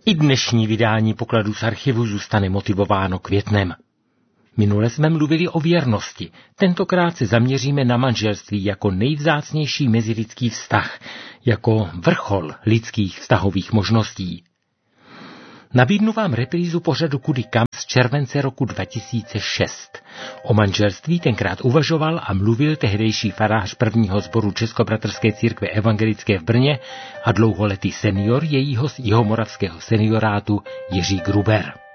I dnešní vydání pokladů z archivu zůstane motivováno Květnem. Minule jsme mluvili o věrnosti, tentokrát se zaměříme na manželství jako nejvzácnější mezilidský vztah, jako vrchol lidských vztahových možností. Nabídnu vám reprízu pořadu Kudy kam z července roku 2006. O manželství tenkrát uvažoval a mluvil tehdejší farář prvního sboru Českobratrské církve evangelické v Brně a dlouholetý senior jejího jihomoravského seniorátu Jiří Gruber.